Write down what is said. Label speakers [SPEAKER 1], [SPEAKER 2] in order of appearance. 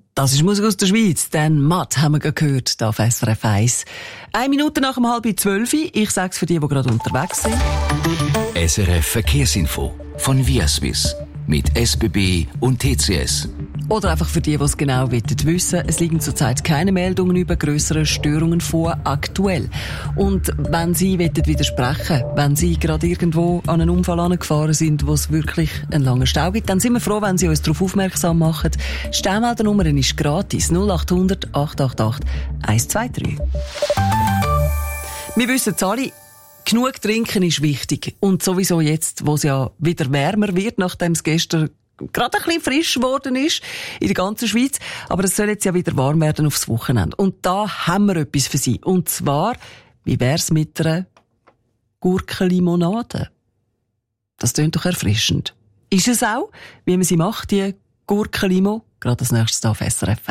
[SPEAKER 1] Das ist Musik aus der Schweiz. Den Matt haben wir gehört, hier auf SRF 1. 1 Minute nach 11:30. Ich sage es für die gerade unterwegs sind.
[SPEAKER 2] SRF Verkehrsinfo von Viaswiss mit SBB und TCS.
[SPEAKER 1] Oder einfach für die es genau wissen. Es liegen zurzeit keine Meldungen über grössere Störungen vor, aktuell. Und wenn Sie widersprechen wollen, wenn Sie gerade irgendwo an einen Unfall angefahren sind, wo es wirklich einen langen Stau gibt, dann sind wir froh, wenn Sie uns darauf aufmerksam machen. Die Staumeldernummer ist gratis. 0800 888 123. Wir wissen es alle, genug trinken ist wichtig. Und sowieso jetzt, wo es ja wieder wärmer wird, nachdem es gestern gerade ein bisschen frisch geworden ist in der ganzen Schweiz. Aber es soll jetzt ja wieder warm werden aufs Wochenende. Und da haben wir etwas für Sie. Und zwar, wie wär's mit einer Gurkenlimonade? Das klingt doch erfrischend. Ist es auch, wie man sie macht, die Gurkenlimo? Gerade als nächstes auf SRF.